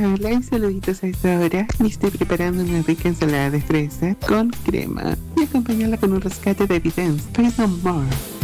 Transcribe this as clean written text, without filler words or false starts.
Hola y saluditos a esta hora. Me estoy preparando una rica ensalada de fresa con crema y acompañarla con un rescate de Evidence, Face No More.